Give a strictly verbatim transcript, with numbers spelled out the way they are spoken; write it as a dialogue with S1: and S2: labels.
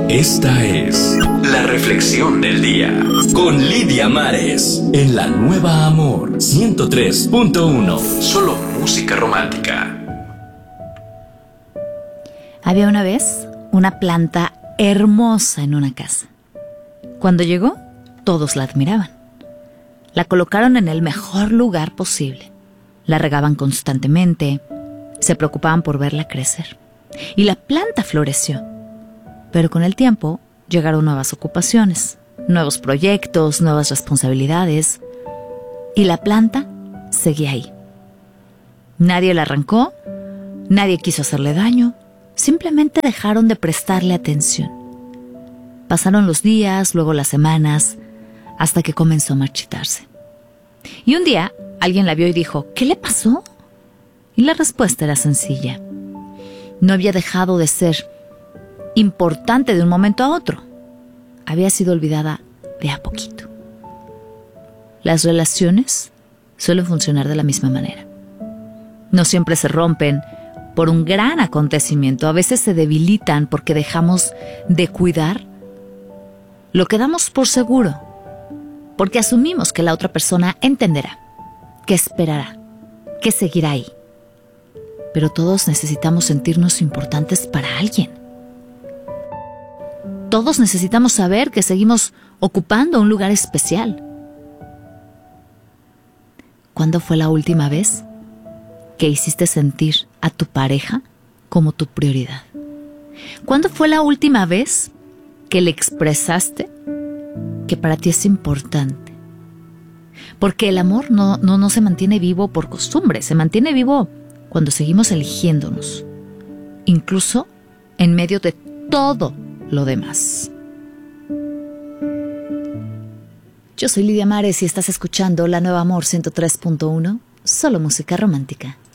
S1: Esta es la reflexión del día con Lidia Mares en la Nueva Amor ciento tres punto uno. Solo música romántica.
S2: Había una vez una planta hermosa en una casa. Cuando llegó, todos la admiraban. La colocaron en el mejor lugar posible. La regaban constantemente, se preocupaban por verla crecer. Y la planta floreció. Pero con el tiempo llegaron nuevas ocupaciones, nuevos proyectos, nuevas responsabilidades. Y la planta seguía ahí. Nadie la arrancó, nadie quiso hacerle daño. Simplemente dejaron de prestarle atención. Pasaron los días, luego las semanas, hasta que comenzó a marchitarse. Y un día, alguien la vio y dijo, ¿qué le pasó? Y la respuesta era sencilla. No había dejado de ser importante de un momento a otro. Había sido olvidada de a poquito. Las relaciones suelen funcionar de la misma manera. No siempre se rompen por un gran acontecimiento. A veces se debilitan porque dejamos de cuidar lo que damos por seguro, porque asumimos que la otra persona entenderá, que esperará, que seguirá ahí. Pero todos necesitamos sentirnos importantes para alguien. Todos necesitamos saber que seguimos ocupando un lugar especial. ¿Cuándo fue la última vez que hiciste sentir a tu pareja como tu prioridad? ¿Cuándo fue la última vez que le expresaste que para ti es importante? Porque el amor no, no, no se mantiene vivo por costumbre, se mantiene vivo cuando seguimos eligiéndonos, incluso en medio de todo lo demás. Yo soy Lidia Mares y estás escuchando La Nueva Amor ciento tres punto uno, solo música romántica.